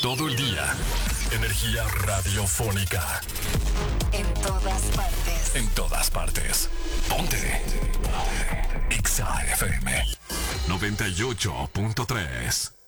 Todo el día. Energía radiofónica. En todas partes. En todas partes. Ponte. Exa FM 98.3.